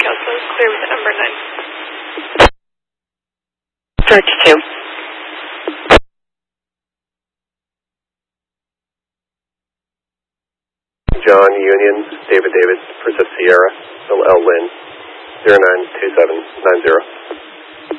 Alpha, clear with number 9. Search 2. John Union, David, Princess Sierra, L. Lynn, 092790.